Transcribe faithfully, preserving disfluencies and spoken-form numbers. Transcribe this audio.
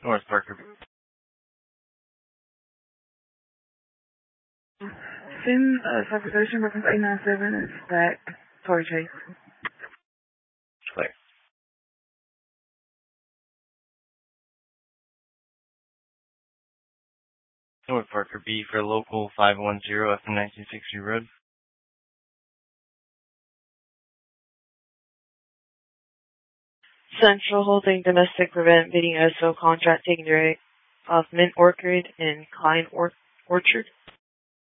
North Parker. Send uh, Secretary reference eight nine seven. It's back. Sorry, Chase. Clear. North Parker B for local five one zero F M nineteen sixty Road. Central holding domestic prevent bidding S O contract taking direct of Mint Orchard and Klein or- Orchard.